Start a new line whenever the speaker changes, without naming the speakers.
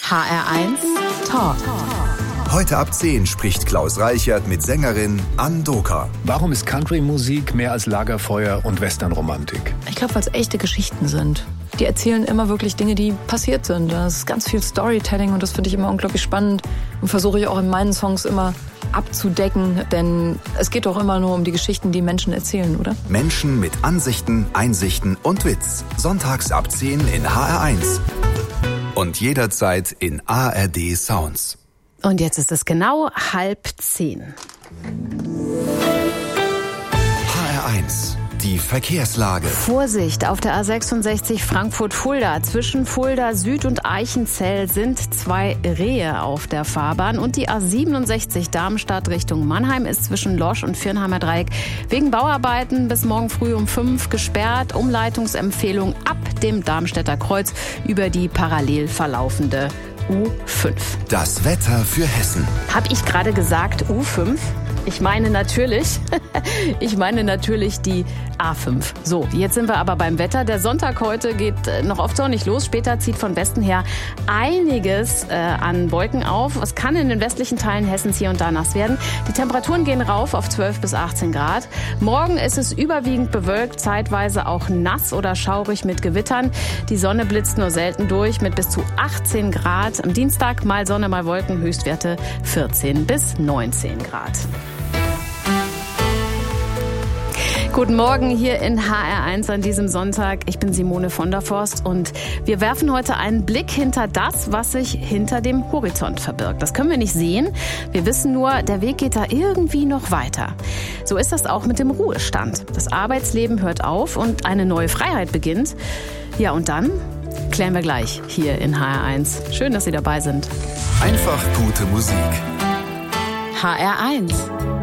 HR1 Talk.
Heute ab 10 spricht Klaus Reichert mit Sängerin Ann Doka.
Warum ist Country-Musik mehr als Lagerfeuer und Westernromantik?
Ich glaube, weil es echte Geschichten sind. Die erzählen immer wirklich Dinge, die passiert sind. Das ist ganz viel Storytelling und das finde ich immer unglaublich spannend und versuche ich auch in meinen Songs immer abzudecken, denn es geht doch immer nur um die Geschichten, die Menschen erzählen, oder?
Menschen mit Ansichten, Einsichten und Witz. Sonntags ab 10 in HR1. Und jederzeit in ARD Sounds.
Und jetzt ist es genau 9:30.
HR1, die Verkehrslage.
Vorsicht, auf der A66 Frankfurt-Fulda. Zwischen Fulda Süd und Eichenzell sind 2 Rehe auf der Fahrbahn. Und die A67 Darmstadt Richtung Mannheim ist zwischen Losch und Viernheimer Dreieck wegen Bauarbeiten bis morgen früh um 5 gesperrt. Umleitungsempfehlung ab dem Darmstädter Kreuz über die parallel verlaufende U5.
Das Wetter für Hessen.
Habe ich gerade gesagt U5? Ich meine natürlich die A5. So, jetzt sind wir aber beim Wetter. Der Sonntag heute geht noch oft sonnig los. Später zieht von Westen her einiges an Wolken auf. Es kann in den westlichen Teilen Hessens hier und da nass werden. Die Temperaturen gehen rauf auf 12 bis 18 Grad. Morgen ist es überwiegend bewölkt, zeitweise auch nass oder schaurig mit Gewittern. Die Sonne blitzt nur selten durch mit bis zu 18 Grad. Am Dienstag mal Sonne, mal Wolken, Höchstwerte 14 bis 19 Grad. Guten Morgen hier in HR1 an diesem Sonntag. Ich bin Simone von der Forst und wir werfen heute einen Blick hinter das, was sich hinter dem Horizont verbirgt. Das können wir nicht sehen. Wir wissen nur, der Weg geht da irgendwie noch weiter. So ist das auch mit dem Ruhestand. Das Arbeitsleben hört auf und eine neue Freiheit beginnt. Ja, und dann klären wir gleich hier in HR1. Schön, dass Sie dabei sind.
Einfach gute Musik.
HR1